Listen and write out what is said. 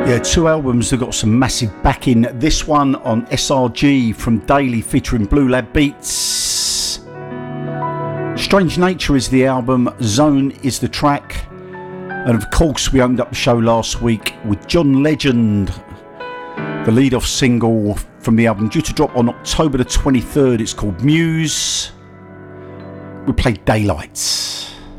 Yeah, two albums that got some massive backing. This one on SRG from Daily featuring Blue Lab Beats. Strange Nature is the album, Zone is the track. And of course we opened up the show last week with John Legend, the lead-off single from the album due to drop on October the 23rd. It's called Muse. We played Daylights.